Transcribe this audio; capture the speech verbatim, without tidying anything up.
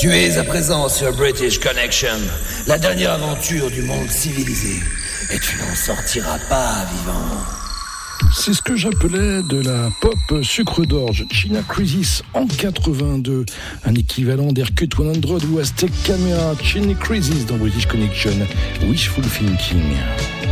Tu es à présent sur British Connection, la dernière aventure du monde civilisé. Et tu n'en sortiras pas vivant. C'est ce que j'appelais de la pop sucre d'orge. China Crisis en quatre-vingt-deux, un équivalent d'Aircut cent ou Aztec Camera. China Crisis dans British Connection, Wishful Thinking.